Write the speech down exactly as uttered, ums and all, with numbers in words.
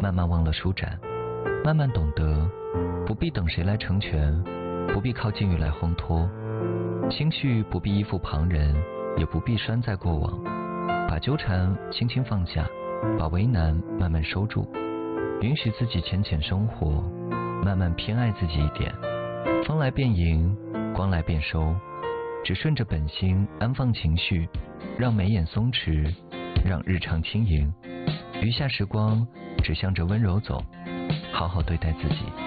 慢慢忘了舒展，慢慢懂得不必等谁来成全，不必靠境遇来烘托，情绪不必依附旁人，也不必拴在过往，把纠缠轻轻放下，把为难慢慢收住，允许自己浅浅生活，慢慢偏爱自己一点。风来便迎，光来便收，只顺着本心安放情绪，让眉眼松弛，让日常轻盈，余下时光只向着温柔走，好好对待自己。